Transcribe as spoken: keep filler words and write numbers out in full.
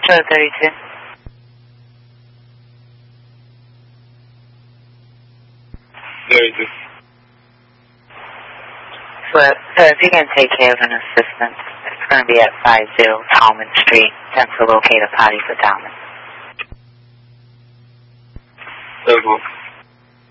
Trailer thirty-two. thirty-two. So, so if you can take care of an assistant, it's going to be at five zero Talman Street. Then to locate a potty for Talman. thirty-one.